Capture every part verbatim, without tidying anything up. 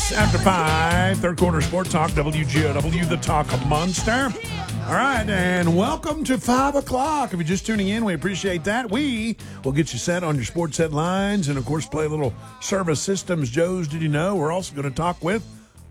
minutes after five, third quarter Sports Talk, W G O W, the Talk Monster. All right, and welcome to five o'clock. If you're just tuning in, we appreciate that. We will get you set on your sports headlines and, of course, play a little Service Systems Joe's Did You Know? We're also going to talk with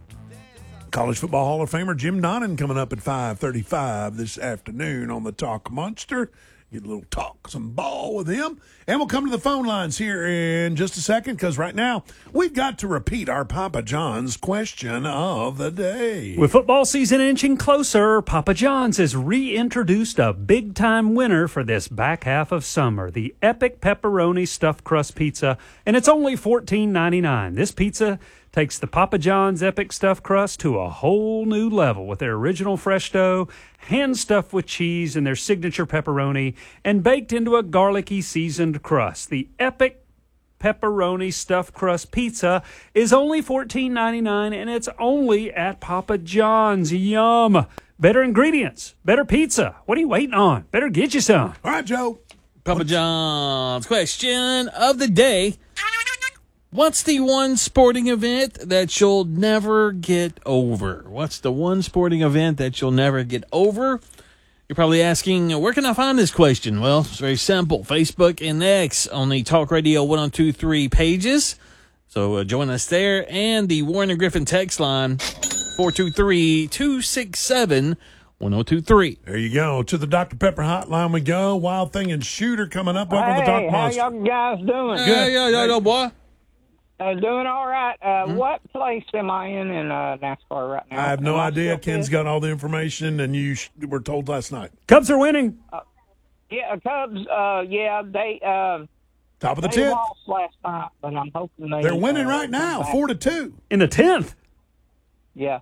College Football Hall of Famer Jim Donnan coming up at five thirty-five this afternoon on the Talk Monster. Get a little talk, some ball with him. And we'll come to the phone lines here in just a second because right now we've got to repeat our Papa John's question of the day. With football season inching closer, Papa John's has reintroduced a big-time winner for this back half of summer, the Epic Pepperoni Stuffed Crust Pizza, and it's only fourteen ninety-nine. This pizza takes the Papa John's Epic Stuffed Crust to a whole new level with their original fresh dough, hand-stuffed with cheese and their signature pepperoni, and baked into a garlicky seasoned crust. The Epic Pepperoni Stuffed Crust Pizza is only fourteen ninety-nine, and it's only at Papa John's. Yum! Better ingredients, better pizza. What are you waiting on? Better get you some. All right, Joe. Papa John's question of the day. What's the one sporting event that you'll never get over? What's the one sporting event that you'll never get over? You're probably asking, where can I find this question? Well, it's very simple. Facebook and X on the Talk Radio one oh two three pages. So uh, join us there. And the Warren and Griffin text line, four two three, two six seven, one oh two three. There you go. To the Doctor Pepper hotline we go. Wild Thing and Shooter coming up. Welcome hey, to the Talk how Monster. y'all guys doing? Good. Yeah, yeah, yeah, boy. Uh, doing all right. Uh, mm-hmm. What place am I in in uh, NASCAR right now? I have no am idea. Ken's got all the information, and you sh- were told last night. Cubs are winning. Uh, yeah, Cubs. Uh, yeah, they uh, top of the they tenth. lost last night, but I'm hoping they. They're winning uh, right now, four to two in the tenth. Yeah.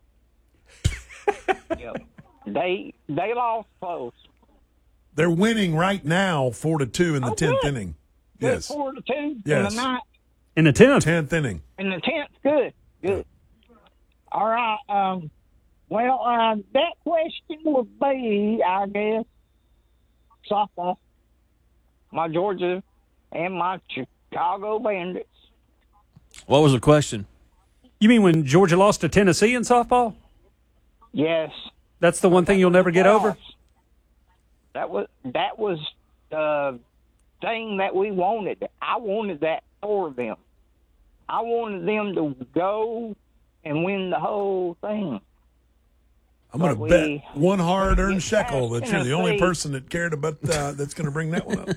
yeah. They they lost close. They're winning right now, four to two in the oh, tenth good. inning. Good, Yes, four to two yes. in the ninth. In the tenth. Tenth inning. In the tenth, good, good. All right. Um, well, uh, that question would be, I guess, softball. My Georgia and my Chicago Bandits. What was the question? You mean when Georgia lost to Tennessee in softball? Yes. That's the one thing you'll never get over? That was that was the thing that we wanted. I wanted that for them. I wanted them to go and win the whole thing. I'm going to But bet we- one hard-earned we shekel that you're the only Tennessee. person that cared about uh, that's going to bring that one up.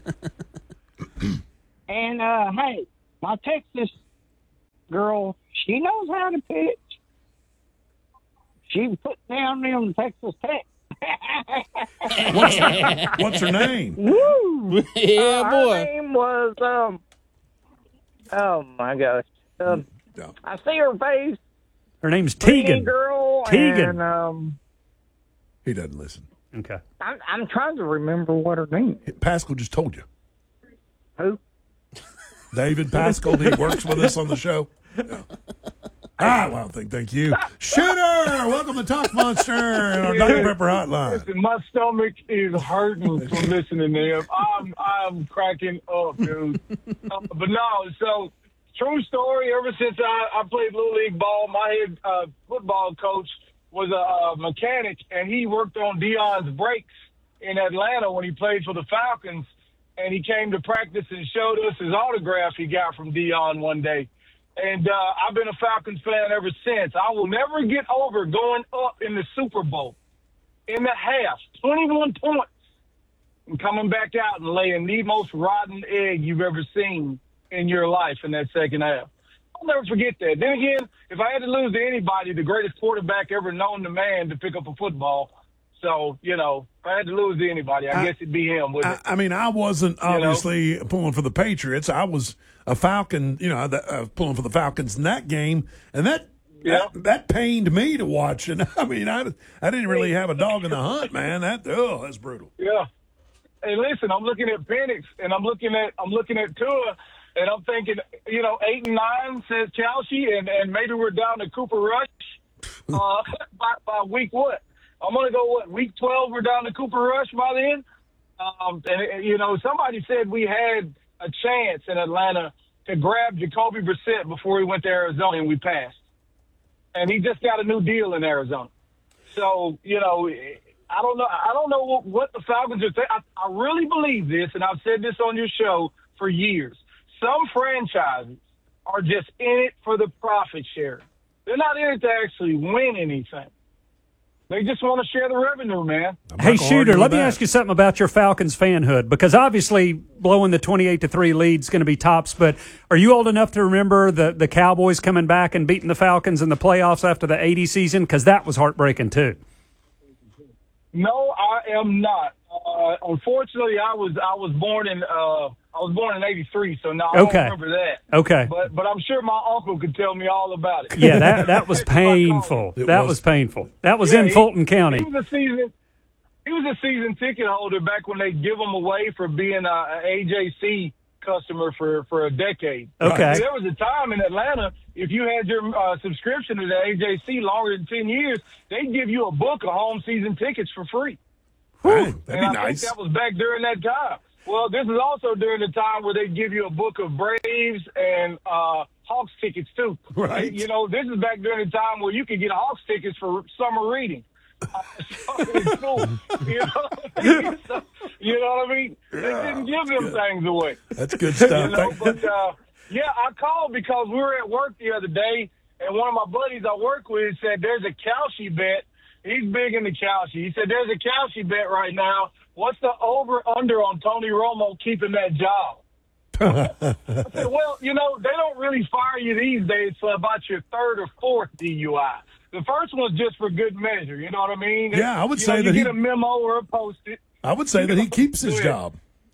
And, uh, hey, my Texas girl, she knows how to pitch. She put down them Texas Tech. What's her, what's her name? Woo! Yeah, uh, boy. Her name was, um, oh, my gosh. Um, Yeah. I see her face. Her name's Pretty Tegan. girl. Tegan. And, um, He doesn't listen. Okay. I'm, I'm trying to remember what her name is. Pascal just told you. Who? David Pascal, he works with us on the show. Yeah. Ah, Wild Thing, thank you. Shooter, welcome to Talk Monster and our Doctor Pepper hotline. Listen, my stomach is hurting from listening to him. I'm I'm cracking up, dude. uh, but no, so true story. Ever since I, I played Little League ball, my head uh, football coach was a, a mechanic, and he worked on Dion's brakes in Atlanta when he played for the Falcons. And he came to practice and showed us his autograph he got from Dion one day. And uh, I've been a Falcons fan ever since. I will never get over going up in the Super Bowl in the half, twenty-one points, and coming back out and laying the most rotten egg you've ever seen in your life in that second half. I'll never forget that. Then again, if I had to lose to anybody, the greatest quarterback ever known to man to pick up a football. So, you know, if I had to lose to anybody, I, I guess it'd be him, wouldn't it? I, I mean, I wasn't obviously you know? pulling for the Patriots. I was a Falcon, you know, uh, pulling for the Falcons in that game, and that, yeah. that that pained me to watch. And I mean, I, I didn't really have a dog in the hunt, man. That oh, that's brutal. Yeah. Hey, listen, I'm looking at Penix, and I'm looking at I'm looking at Tua, and I'm thinking, you know, eight and nine says Chelsea, and, and maybe we're down to Cooper Rush uh, by, by week what? I'm going to go, what, week twelve, we're down to Cooper Rush by then? Um, and, you know, somebody said we had a chance in Atlanta to grab Jacoby Brissett before he went to Arizona, and we passed. and he just got a new deal in Arizona. So, you know, I don't know. I don't know what, what the Falcons are thinking. I, I really believe this, and I've said this on your show for years. Some franchises are just in it for the profit share. They're not in it to actually win anything. They just want to share the revenue, man. Hey, Shooter, let me ask you something about your Falcons fanhood, because obviously blowing the twenty-eight to three lead is going to be tops, but are you old enough to remember the, the Cowboys coming back and beating the Falcons in the playoffs after the eighty season? Because that was heartbreaking, too. No, I am not. Uh, unfortunately, I was I was born in uh, I was born in eighty-three, so no, I okay. don't remember that. Okay, but but I'm sure my uncle could tell me all about it. Yeah, that that was painful. that was. was painful. That was yeah, in he, Fulton County. He was a season. He was a season ticket holder back when they give them away for being a, a A J C customer for, for a decade. Okay, there was a time in Atlanta, if you had your uh, subscription to the A J C longer than ten years, they'd give you a book of home season tickets for free. Right. That'd and be I nice. think that was back during that time. Well, this is also during the time where they give you a book of Braves and uh, Hawks tickets, too. Right. You know, this is back during the time where you could get Hawks tickets for summer reading. Uh, so in school, you know, so, you know what I mean? Yeah, they didn't give them good. things away. That's good stuff. You know, but, uh, yeah, I called because we were at work the other day, and one of my buddies I work with said there's a Kalshi bet. He's big into Kalshi. He said there's a Kalshi bet right now. What's the over-under on Tony Romo keeping that job? I said, well, you know, they don't really fire you these days for about your third or fourth D U I. The first one's just for good measure. You know what I mean? Yeah, I would you say know, that you he get a memo or a post-it. I would say that he keeps his job.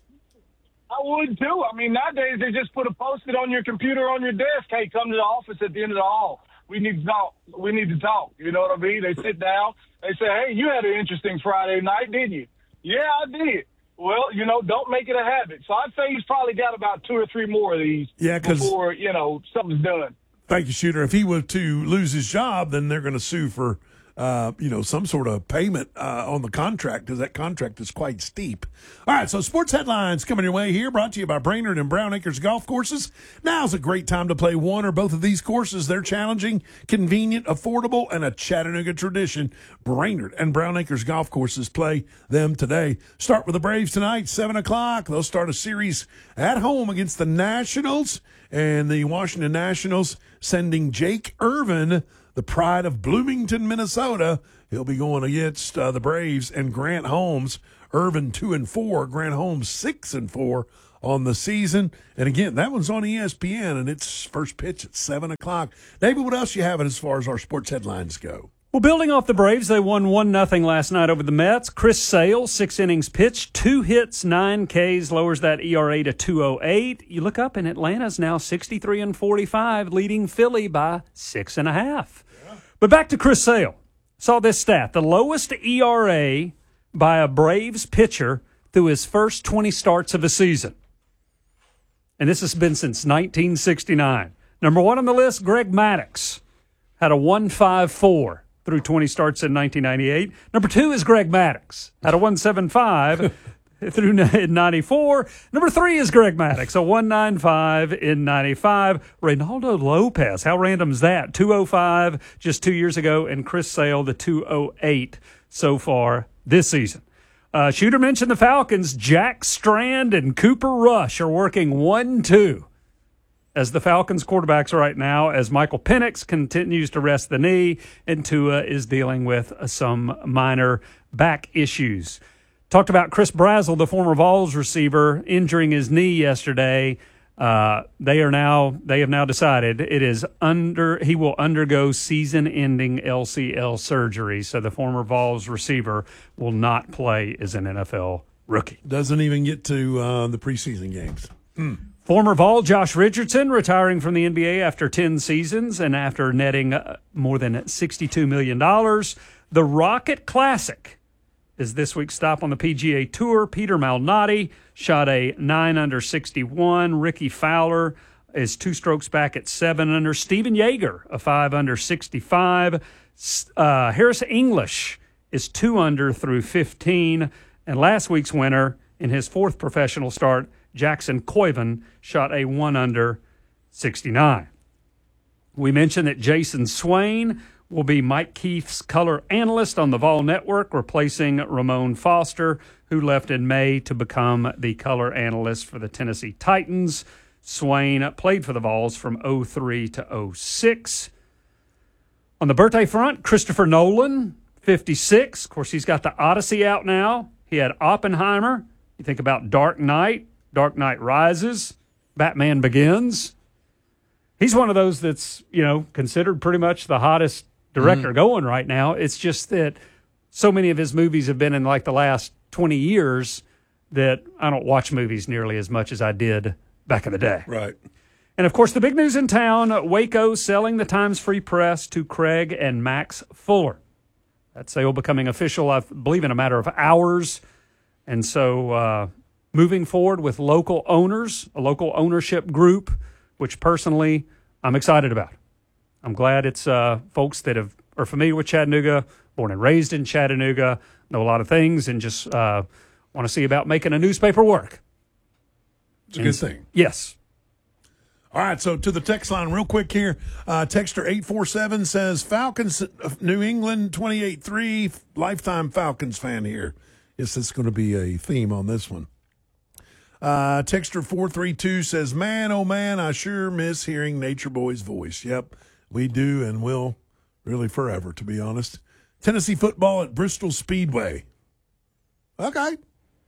I would, too. I mean, nowadays they just put a post-it on your computer on your desk. Hey, come to the office at the end of the hall. We need to talk. We need to talk. You know what I mean? They sit down. They say, hey, you had an interesting Friday night, didn't you? Yeah, I did. Well, you know, don't make it a habit. So I'd say he's probably got about two or three more of these yeah, before, you know, something's done. Thank you, Shooter. If he were to lose his job, then they're going to sue for, uh, you know, some sort of payment uh, on the contract, because that contract is quite steep. All right, so sports headlines coming your way here, brought to you by Brainerd and Brown Acres Golf Courses. Now's a great time to play one or both of these courses. They're challenging, convenient, affordable, and a Chattanooga tradition. Brainerd and Brown Acres Golf Courses play them today. Start with the Braves tonight, seven o'clock. They'll start a series at home against the Nationals, and the Washington Nationals sending Jake Irvin, the pride of Bloomington, Minnesota. He'll be going against uh, the Braves and Grant Holmes. Irvin two and four, Grant Holmes six and four on the season. And again, that one's on E S P N, and it's first pitch at seven o'clock. David, what else you have as far as our sports headlines go? Well, building off the Braves, they won one nothing last night over the Mets. Chris Sale, six innings pitched, two hits, nine Ks, lowers that E R A to two oh eight. You look up, and Atlanta's now sixty-three and forty-five, leading Philly by six and a half. Yeah. But back to Chris Sale. Saw this stat. The lowest E R A by a Braves pitcher through his first twenty starts of a season. And this has been since nineteen sixty-nine. Number one on the list, Greg Maddux, had a one point five four through twenty starts in nineteen ninety-eight. Number two is Greg Maddux, had a one point seven five through ninety-four. Number three is Greg Maddux, a one point nine five in ninety-five. Reynaldo Lopez, how random is that? two oh five just two years ago, and Chris Sale, the two oh eight so far this season. Uh, Shooter mentioned the Falcons. Jack Strand and Cooper Rush are working one two as the Falcons quarterbacks right now, as Michael Penix continues to rest the knee, and Tua is dealing with uh, some minor back issues. Talked about Chris Brazzell, the former Vols receiver, injuring his knee yesterday. Uh, they are now they have now decided it is under he will undergo season-ending L C L surgery. So the former Vols receiver will not play as an N F L rookie. Doesn't even get to uh, the preseason games. Mm. Former Vol Josh Richardson retiring from the N B A after ten seasons and after netting uh, more than sixty-two million dollars. The Rocket Classic is this week's stop on the P G A Tour. Peter Malnati shot a nine under sixty-one. Ricky Fowler is two strokes back at seven under. Steven Yeager, a five under sixty-five. Uh, Harris English is two under through fifteen. And last week's winner in his fourth professional start, Jackson Koiven, shot a one under sixty-nine. We mentioned that Jason Swain will be Mike Keith's color analyst on the Vol Network, replacing Ramon Foster, who left in May to become the color analyst for the Tennessee Titans. Swain played for the Vols from oh three to oh six. On the birthday front, Christopher Nolan, fifty-six. Of course, he's got the Odyssey out now. He had Oppenheimer. You think about Dark Knight, Dark Knight Rises, Batman Begins. He's one of those that's, you know, considered pretty much the hottest director mm-hmm. going right now. It's just that so many of his movies have been in like the last twenty years that I don't watch movies nearly as much as I did back in the day. Right. And, of course, the big news in town, Waco selling the Times Free Press to Craig and Max Fuller. That sale becoming official, I believe, in a matter of hours. And so uh, moving forward with local owners, a local ownership group, which personally I'm excited about. I'm glad it's uh, folks that have are familiar with Chattanooga, born and raised in Chattanooga, know a lot of things, and just uh, want to see about making a newspaper work. It's a and, good thing. Yes. All right, so to the text line real quick here. Uh, texter eight four seven says, Falcons, New England, twenty-eight three, lifetime Falcons fan here. Yes, it's going to be a theme on this one. Uh, texter four three two says, man, oh man, I sure miss hearing Nature Boy's voice. Yep, we do and will really forever, to be honest. Tennessee football at Bristol Speedway. Okay.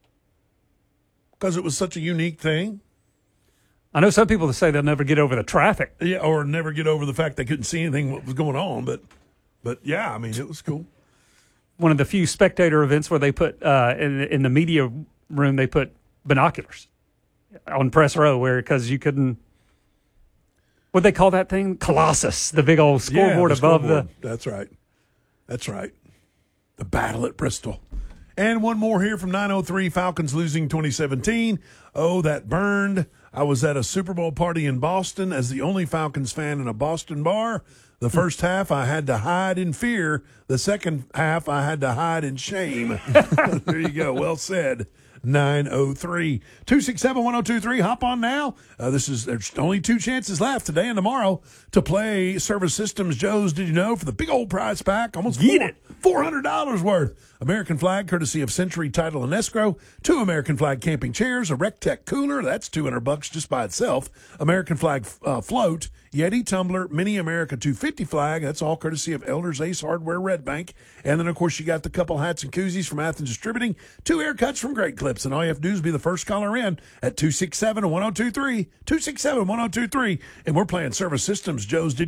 Because it was such a unique thing. I know some people that say they'll never get over the traffic. Yeah, or never get over the fact they couldn't see anything what was going on. But, but yeah, I mean, it was cool. One of the few spectator events where they put, uh, in, in the media room, they put binoculars on press row where, because you couldn't, what'd they call that thing? Colossus, the big old scoreboard yeah, the above scoreboard. the. That's right. That's right. The battle at Bristol. And one more here from nine oh three, Falcons losing twenty seventeen. Oh, that burned. I was at a Super Bowl party in Boston as the only Falcons fan in a Boston bar. The first half, I had to hide in fear. The second half, I had to hide in shame. There you go. Well said. nine oh three, two six seven, one oh two three. Hop on now. Uh, this is there's only two chances left today and tomorrow to play Service Systems Joe's Did You Know for the big old prize pack. Almost Get four, it. four hundred dollars worth. American Flag, courtesy of Century Title and Escrow. Two American Flag camping chairs, a Rectech cooler. That's two hundred bucks just by itself. American Flag uh, float, Yeti tumbler, Mini America two fifty flag. That's all courtesy of Elders Ace Hardware Red Bank. And then, of course, you got the couple hats and koozies from Athens Distributing. Two haircuts from Great Clips. And all you have to do is be the first caller in at two six seven, one oh two three. two six seven, one oh two three. And we're playing Service Systems Joe's Did